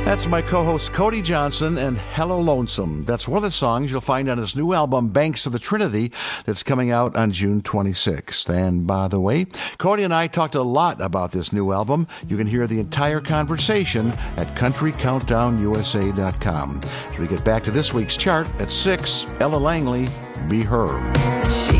That's my co-host Cody Johnson and Hello Lonesome. That's one of the songs you'll find on his new album, Banks of the Trinity, that's coming out on June 26th. And by the way, Cody and I talked a lot about this new album. You can hear the entire conversation at countrycountdownusa.com. As we get back to this week's chart at 6, Ella Langley, Be Her.